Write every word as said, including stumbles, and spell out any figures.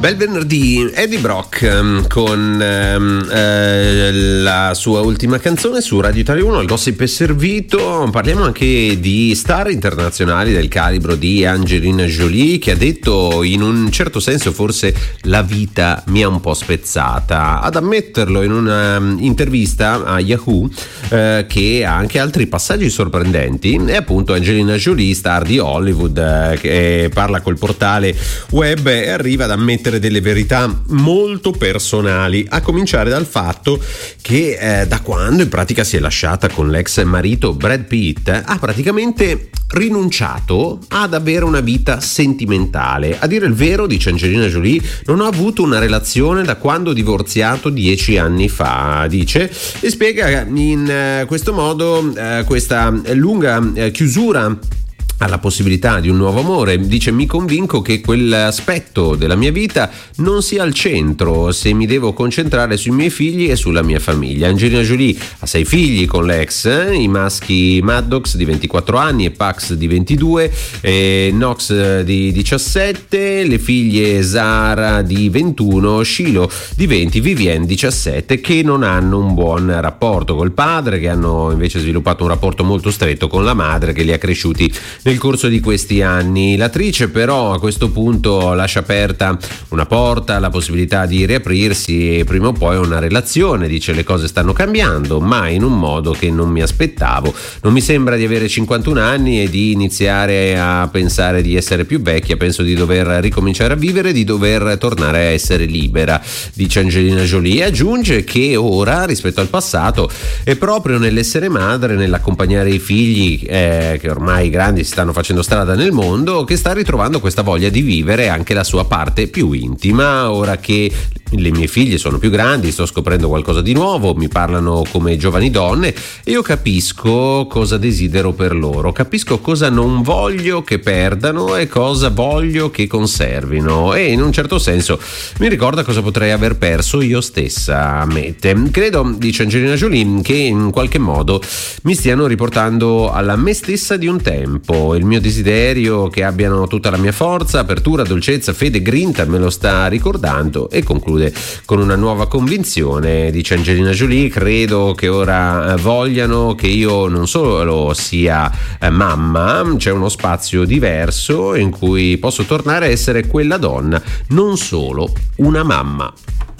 Bel venerdì, Eddie Brock um, con um, eh, la sua ultima canzone su Radio Italia uno, il gossip è servito. Parliamo anche di star internazionali del calibro di Angelina Jolie, che ha detto in un certo senso forse la vita mi ha un po' spezzata. Ad ammetterlo in un'intervista a Yahoo, eh, che ha anche altri passaggi sorprendenti, è appunto Angelina Jolie, star di Hollywood, eh, che parla col portale web e arriva ad ammettere delle verità molto personali, a cominciare dal fatto che eh, da quando in pratica si è lasciata con l'ex marito Brad Pitt ha praticamente rinunciato ad avere una vita sentimentale. A dire il vero, dice Angelina Jolie, non ho avuto una relazione da quando ho divorziato dieci anni fa, dice, e spiega in eh, questo modo eh, questa lunga eh, chiusura alla possibilità di un nuovo amore. Dice: mi convinco che quell'aspetto della mia vita non sia al centro se mi devo concentrare sui miei figli e sulla mia famiglia. Angelina Jolie ha sei figli con l'ex, eh? i maschi Maddox di ventiquattro anni e Pax di ventidue, e Knox di diciassette, le figlie Zara di ventuno, Shiloh di venti, Vivienne diciassette, che non hanno un buon rapporto col padre, che hanno invece sviluppato un rapporto molto stretto con la madre, che li ha cresciuti nel corso di questi anni. L'attrice però a questo punto lascia aperta una porta alla possibilità di riaprirsi prima o poi a una relazione. Dice: le cose stanno cambiando, ma in un modo che non mi aspettavo. Non mi sembra di avere cinquantuno anni e di iniziare a pensare di essere più vecchia. Penso di dover ricominciare a vivere, di dover tornare a essere libera, dice Angelina Jolie. Aggiunge che ora, rispetto al passato, è proprio nell'essere madre, nell'accompagnare i figli, eh, che ormai grandi si stanno facendo strada nel mondo, che sta ritrovando questa voglia di vivere anche la sua parte più intima. Ora che le mie figlie sono più grandi, sto scoprendo qualcosa di nuovo, mi parlano come giovani donne e io capisco cosa desidero per loro, capisco cosa non voglio che perdano e cosa voglio che conservino, e in un certo senso mi ricorda cosa potrei aver perso io stessa, ammette. Credo, dice Angelina Jolie, che in qualche modo mi stiano riportando alla me stessa di un tempo. Il mio desiderio che abbiano tutta la mia forza, apertura, dolcezza, fede, grinta me lo sta ricordando, e conclude con una nuova convinzione, dice Angelina Jolie: credo che ora vogliano che io non solo sia mamma, c'è uno spazio diverso in cui posso tornare a essere quella donna, non solo una mamma.